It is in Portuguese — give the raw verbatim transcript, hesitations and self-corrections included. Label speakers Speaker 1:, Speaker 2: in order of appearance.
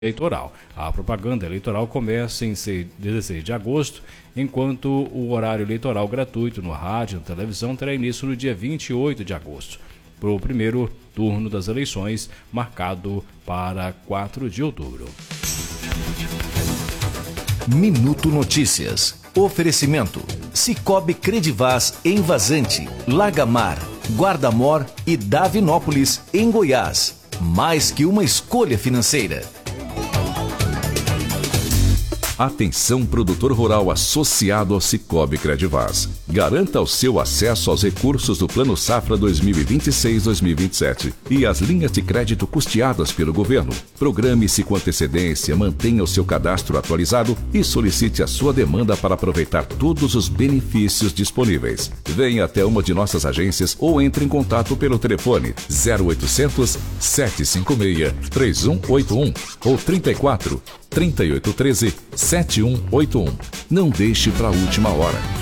Speaker 1: eleitoral. A propaganda eleitoral começa em dezesseis de agosto, enquanto o horário eleitoral gratuito no rádio e na televisão terá início no dia vinte e oito de agosto, para o primeiro turno das eleições, marcado para quatro de outubro.
Speaker 2: Minuto Notícias. Oferecimento: Cicobi Credivaz em Vazante, Lagamar, Guarda-Mor e Davinópolis, em Goiás. Mais que uma escolha financeira.
Speaker 3: Atenção, produtor rural associado ao Cicobi Credivaz. Garanta o seu acesso aos recursos do Plano Safra dois mil e vinte e seis a dois mil e vinte e sete e as linhas de crédito custeadas pelo governo. Programe-se com antecedência, mantenha o seu cadastro atualizado e solicite a sua demanda para aproveitar todos os benefícios disponíveis. Venha até uma de nossas agências ou entre em contato pelo telefone zero oitocentos, sete cinco seis, três um oito um ou trinta e quatro, trinta e oito treze, sete um oito um. Não deixe para a última hora.